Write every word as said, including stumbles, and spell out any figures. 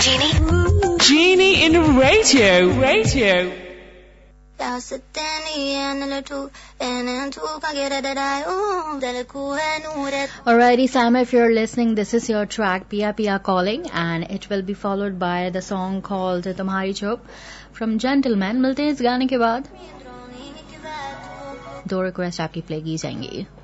Genie. Genie in radio. Radio. Alrighty, Sam, if you're listening, this is your track Pia Pia Calling, and it will be followed by the song called Tumhari Chup from Gentleman. मिलते हैं इस गाने के बाद. दो request आपकी play की जाएंगी.